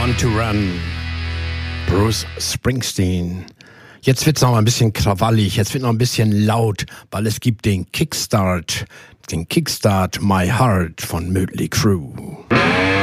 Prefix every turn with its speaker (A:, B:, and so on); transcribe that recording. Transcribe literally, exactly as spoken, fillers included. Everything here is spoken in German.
A: Born to Run. Bruce Springsteen. Jetzt wird's noch mal ein bisschen krawallig, jetzt wird noch ein bisschen laut, weil es gibt den Kickstart, den Kickstart My Heart von Mötley Crüe.